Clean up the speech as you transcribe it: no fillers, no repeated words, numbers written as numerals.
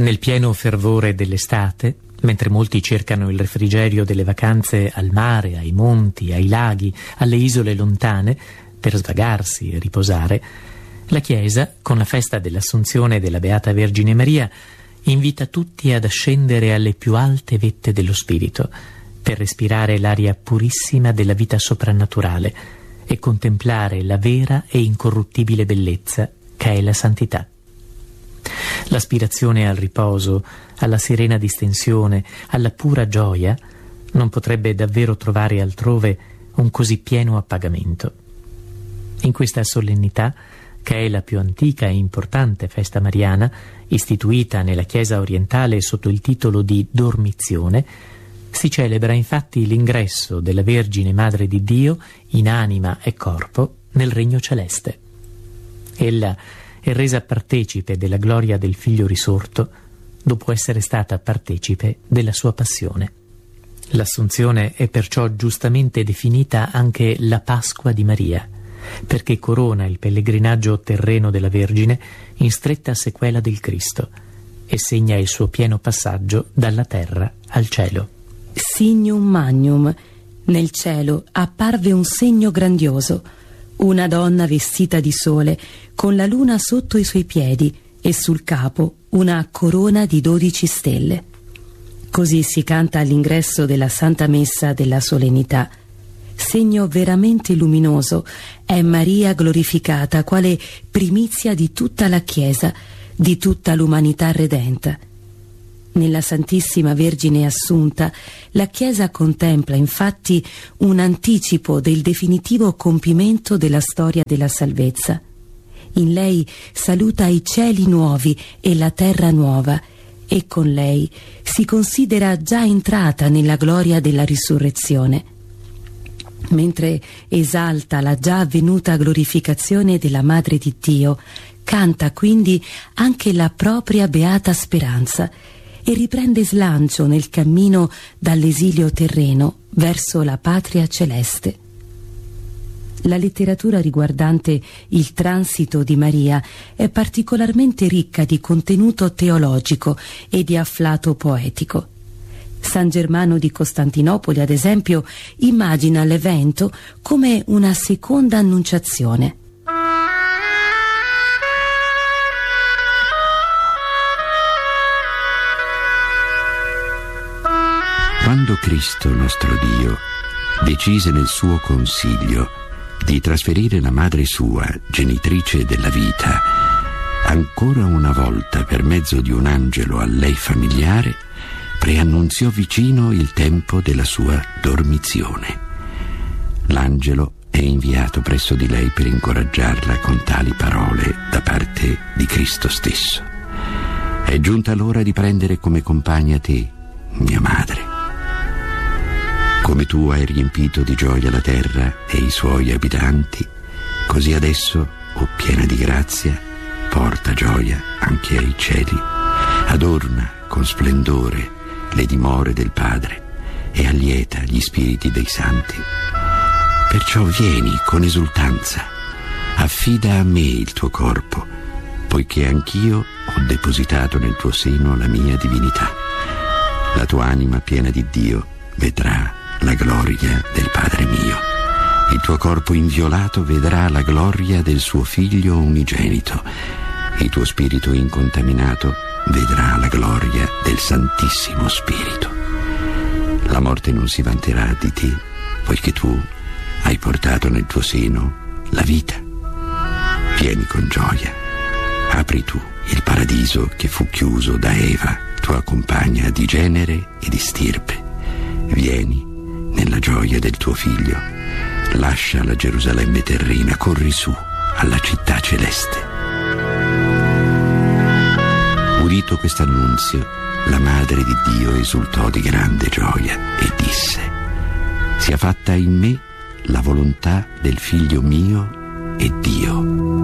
Nel pieno fervore dell'estate, mentre molti cercano il refrigerio delle vacanze al mare, ai monti, ai laghi, alle isole lontane, per svagarsi e riposare, la Chiesa, con la festa dell'Assunzione della Beata Vergine Maria, invita tutti ad ascendere alle più alte vette dello spirito, per respirare l'aria purissima della vita soprannaturale e contemplare la vera e incorruttibile bellezza che è la santità. L'aspirazione al riposo, alla serena distensione, alla pura gioia non potrebbe davvero trovare altrove un così pieno appagamento. In questa solennità, che è la più antica e importante festa mariana, istituita nella Chiesa orientale sotto il titolo di Dormizione, si celebra infatti l'ingresso della Vergine Madre di Dio in anima e corpo nel Regno Celeste. Ella è resa partecipe della gloria del Figlio risorto dopo essere stata partecipe della sua passione. L'Assunzione è perciò giustamente definita anche la Pasqua di Maria, perché corona il pellegrinaggio terreno della Vergine in stretta sequela del Cristo e segna il suo pieno passaggio dalla terra al cielo. Signum magnum. Nel cielo apparve un segno grandioso, una donna vestita di sole, con la luna sotto i suoi piedi e sul capo una corona di 12 stelle. Così si canta all'ingresso della Santa Messa della Solennità. Segno veramente luminoso è Maria glorificata quale primizia di tutta la Chiesa, di tutta l'umanità redenta. Nella Santissima Vergine Assunta, la Chiesa contempla infatti un anticipo del definitivo compimento della storia della salvezza. In lei saluta i cieli nuovi e la terra nuova, e con lei si considera già entrata nella gloria della risurrezione. Mentre esalta la già avvenuta glorificazione della Madre di Dio, canta quindi anche la propria beata speranza e riprende slancio nel cammino dall'esilio terreno verso la patria celeste. La letteratura riguardante il transito di Maria è particolarmente ricca di contenuto teologico e di afflato poetico. San Germano di Costantinopoli, ad esempio, immagina l'evento come una seconda annunciazione. Quando Cristo, nostro Dio, decise nel suo consiglio di trasferire la madre sua, genitrice della vita, ancora una volta per mezzo di un angelo a lei familiare, preannunziò vicino il tempo della sua dormizione. L'angelo è inviato presso di lei per incoraggiarla con tali parole da parte di Cristo stesso. È giunta l'ora di prendere come compagna te, mia madre. Come tu hai riempito di gioia la terra e i suoi abitanti, così adesso, o piena di grazia, porta gioia anche ai cieli, adorna con splendore le dimore del Padre e allieta gli spiriti dei santi. Perciò vieni con esultanza, affida a me il tuo corpo, poiché anch'io ho depositato nel tuo seno la mia divinità. La tua anima piena di Dio vedrà la gloria del Padre mio. Il tuo corpo inviolato vedrà la gloria del suo Figlio unigenito. Il tuo spirito incontaminato vedrà la gloria del Santissimo Spirito. La morte non si vanterà di te, poiché tu hai portato nel tuo seno la vita. Vieni con gioia, apri tu il paradiso che fu chiuso da Eva, tua compagna di genere e di stirpe. Vieni nella gioia del tuo Figlio, lascia la Gerusalemme terrena, corri su alla città celeste. Udito quest'annunzio, la Madre di Dio esultò di grande gioia e disse: sia fatta in me la volontà del Figlio mio e Dio.